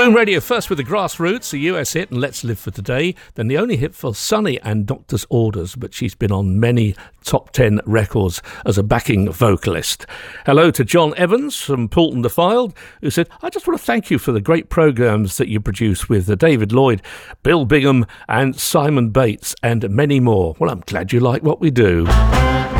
Boom Radio first with the Grassroots, a US hit, and Let's Live for Today. Then the only hit for Sonny and Doctor's Orders, but she's been on many top 10 records as a backing vocalist. Hello to John Evans from Poulton Defiled, who said, I just want to thank you for the great programmes that you produce with David Lloyd, Bill Bingham and Simon Bates and many more. Well, I'm glad you like what we do.